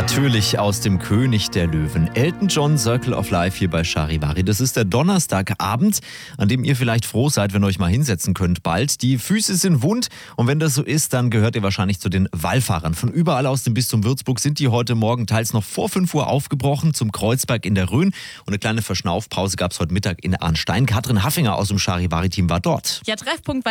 Natürlich aus dem König der Löwen. Elton John, Circle of Life hier bei Charivari. Das ist der Donnerstagabend, an dem ihr vielleicht froh seid, wenn ihr euch mal hinsetzen könnt bald. Die Füße sind wund und wenn das so ist, dann gehört ihr wahrscheinlich zu den Wallfahrern. Von überall aus dem Bistum Würzburg sind die heute Morgen teils noch vor 5 Uhr aufgebrochen zum Kreuzberg in der Rhön. Und eine kleine Verschnaufpause gab es heute Mittag in Arnstein. Katrin Haffinger aus dem Charivari-Team war dort. Ja, Treffpunkt